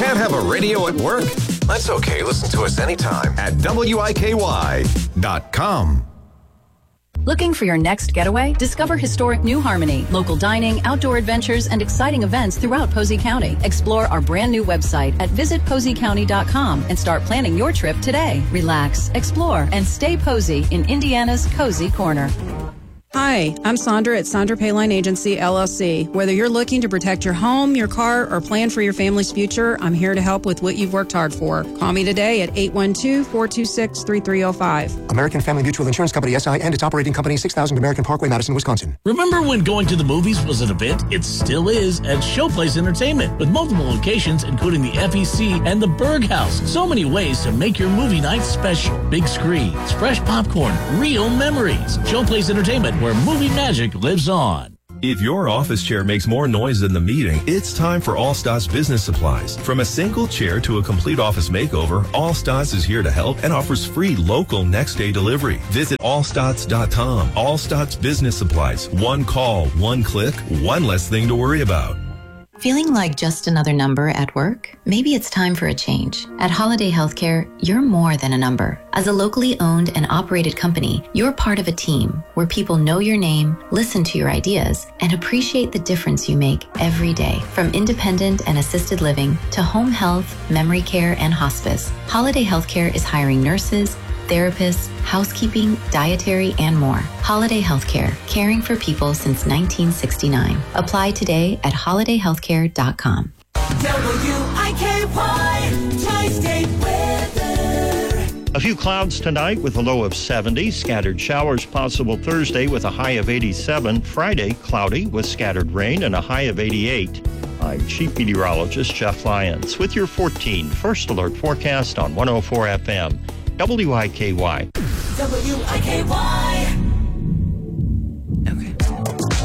Can't have a radio at work? That's okay. Listen to us anytime at WIKY.com. Looking for your next getaway? Discover historic New Harmony, local dining, outdoor adventures, and exciting events throughout Posey County. Explore our brand new website at visitposeycounty.com and start planning your trip today. Relax, explore, and stay Posey in Indiana's Cozy Corner. Hi, I'm Sandra at Sandra Payline Agency, LLC. Whether you're looking to protect your home, your car, or plan for your family's future, I'm here to help with what you've worked hard for. Call me today at 812-426-3305. American Family Mutual Insurance Company, SI, and its operating company, 6000 American Parkway, Madison, Wisconsin. Remember when going to the movies was an event? It still is at Showplace Entertainment, with multiple locations, including the FEC and the Berg House. So many ways to make your movie night special. Big screens, fresh popcorn, real memories. Showplace Entertainment, where movie magic lives on. If your office chair makes more noise than the meeting, it's time for Allstats Business Supplies. From a single chair to a complete office makeover, Allstats is here to help and offers free local next-day delivery. Visit allstats.com. Allstats Business Supplies. One call, one click, one less thing to worry about. Feeling like just another number at work? Maybe it's time for a change. At Holiday Healthcare, you're more than a number. As a locally owned and operated company, you're part of a team where people know your name, listen to your ideas, and appreciate the difference you make every day. From independent and assisted living to home health, memory care, and hospice, Holiday Healthcare is hiring nurses, therapists, housekeeping, dietary, and more. Holiday Healthcare, caring for people since 1969. Apply today at holidayhealthcare.com. WIKY Tri-State weather. A few clouds tonight with a low of 70. Scattered showers possible Thursday with a high of 87. Friday, cloudy with scattered rain and a high of 88. I'm Chief Meteorologist Jeff Lyons with your 14 First Alert forecast on 104 FM. WIKY. WIKY.